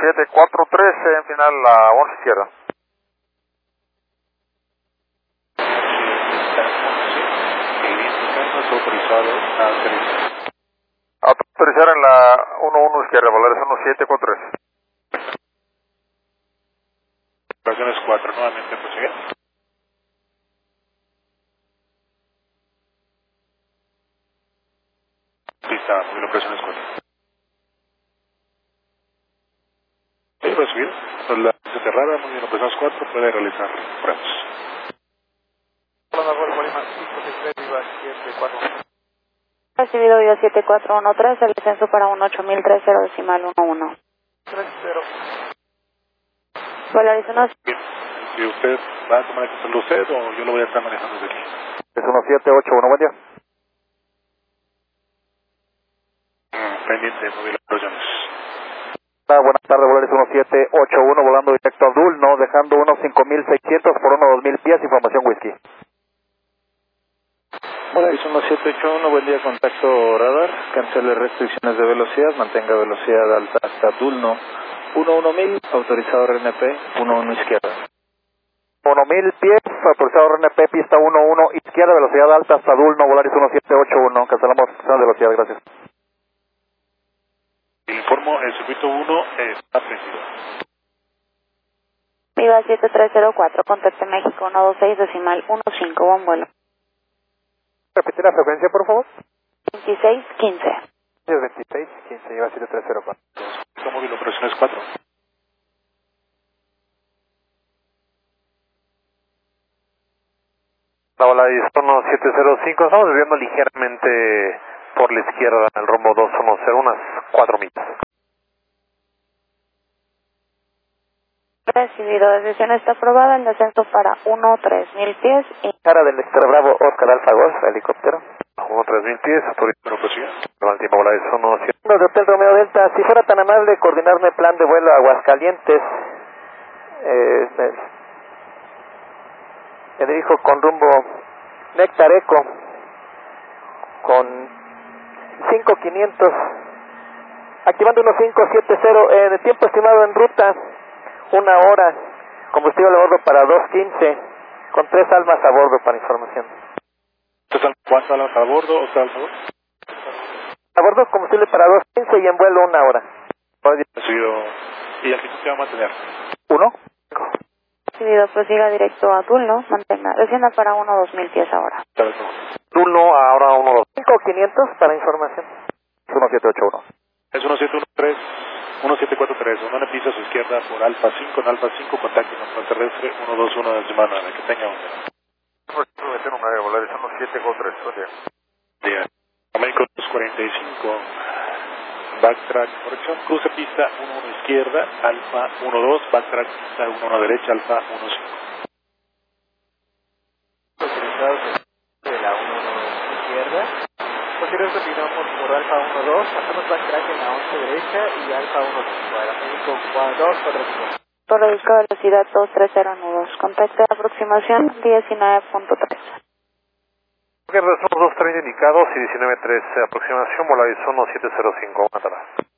743 en final la 11 izquierda. Autorizar en la 11 izquierda, Volaris 1743. Operaciones 4, nuevamente prosigue. Lista, muy bien, operaciones 4. Sí, recibido. La lista cerrada, muy bien, operaciones 4, puede realizar pruebas. Recibido Viva 7413, el descenso para 18030 30. Volaris 1. Bien, si usted va a tomar el control usted o yo lo voy a estar manejando desde aquí. Es 1781, buen día. Pendiente, muy bien, operaciones. Buenas tardes, Volaris 1781, volando directo a Dulno, dejando unos 5600 por unos 2000 pies, información whisky. Volaris 1781, buen día, contacto radar, cancele restricciones de velocidad, mantenga velocidad alta hasta Dulno, 11000, autorizado RNP, 11 izquierda. 1000 pies, autorizado RNP, pista 11 izquierda, velocidad alta hasta Dulno, Volaris 1781, cancelamos restricciones de velocidad, gracias. Informo, el circuito 1 está prendido. Viva 7304, contacto México 126.15, buen vuelo. Repetir la frecuencia, por favor. 2615. 2615, Viva 7304. Está móvil, operaciones 4. La Volaris 1705, estamos desviando ligeramente por la izquierda en el rumbo 210, unas 4 millas. Recibido, decisión está aprobada, el descenso para 13000 pies y... Cara del Extra Bravo, Oscar Alfa Golf, helicóptero. 3000 pies, autorizado. Prosigue. El tiempo Volaris 17. De Hotel Romeo Delta, si fuera tan amable coordinarme plan de vuelo a Aguascalientes, me dirijo con rumbo Nectareco, con 5500, activando 1570, el tiempo estimado en ruta, 1 hora, combustible a bordo para 215, con 3 almas a bordo para información. ¿Cuántas almas a bordo? O sea, A bordo combustible para 215 y en vuelo 1 hora. ¿Y altitud se va a mantener? 1. Recibido, prosiga directo a Dulno, mantenga, descienda para 12000 pies ahora. Dulno, ahora 1500 para información. 1781. Es 1713, 1743, no le pisa a su izquierda por Alfa 5, en Alfa 5, contacto con terrestre 121 de semana, que tenga un día. Volaris 1743, buen día. Día. América 245, backtrack, corrección, cruce pista 11 izquierda, Alfa 12, backtrack pista 11 derecha, Alfa 15. Autorizados de la 11 izquierda. Posteriormente continuamos por Alfa 12, hacemos backtrack en la 11 derecha y Alfa 15, a la México 245. Por reduzca velocidad 230 contacto de aproximación 19.3. Ok, somos 230 indicados y 19.3 aproximación, Volaris 1705, buenas tardes.